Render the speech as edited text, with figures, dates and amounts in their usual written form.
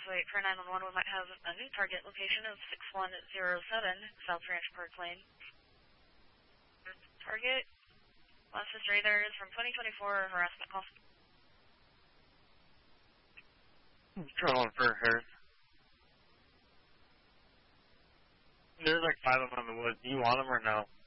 wait for 911. We might have a new target location of 6107 South Ranch Park Lane. Target, last history there is from 2024 harassment call. Calling for Harris. There's like 5 of them in the woods. Do you want them or no?